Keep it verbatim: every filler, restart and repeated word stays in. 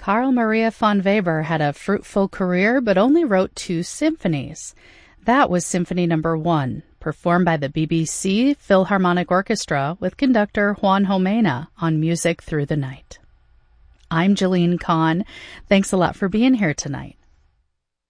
Carl Maria von Weber had a fruitful career but only wrote two symphonies. That was Symphony Number One, performed by the B B C Philharmonic Orchestra with conductor Juan Jomena on Music Through the Night. I'm Jeline Kahn. Thanks a lot for being here tonight.